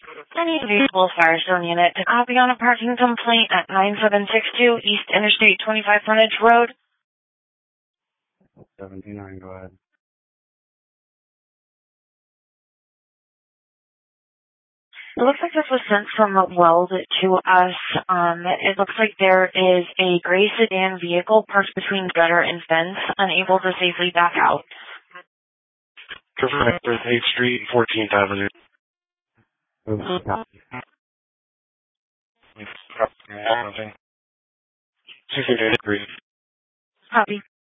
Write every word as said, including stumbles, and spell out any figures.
Any vehicle Firestone unit to copy on a parking complaint at nine seven six two East Interstate twenty-five Frontage Road. seventy-nine, go ahead. It looks like this was sent from Weld to us. Um, it looks like there is a gray sedan vehicle parked between gutter and fence, unable to safely back out. Correct, eighth Street, fourteenth Avenue. Copy.